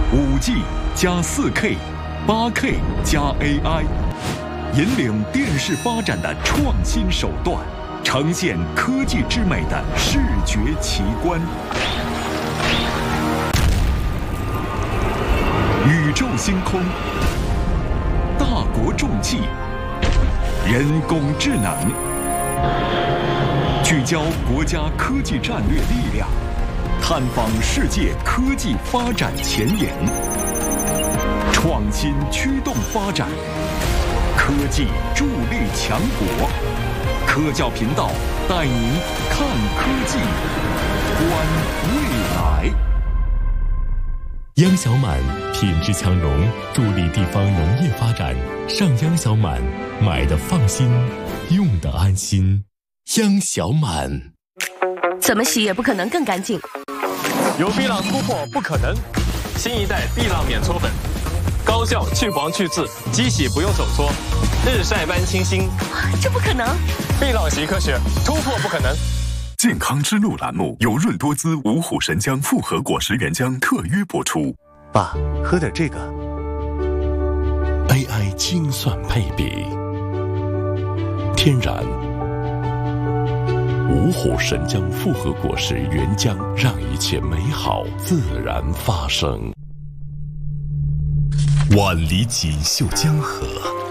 5G 加 4K、8K 加 AI， 引领电视发展的创新手段，呈现科技之美的视觉奇观。宇宙星空，大国重器，人工智能，聚焦国家科技战略力量，探访世界科技发展前沿，创新驱动发展，科技助力强国。科教频道带您看科技，观未来。 央小满品质强融，助力地方农业发展。上央小满，买的放心，用的安心。央小满， 怎么洗也不可能更干净。 有碧朗突破不可能，新一代碧朗免搓粉，高效去黄去渍，机洗不用手搓，日晒般清新。 这不可能！ 碧朗洗科学，突破不可能。 健康之路栏目由润多滋五虎神姜复合果实原浆特约播出。 爸，喝点这个。 AI 精算配比，天然五虎神姜复合果实原浆，让一切美好自然发生。晚离锦绣江河，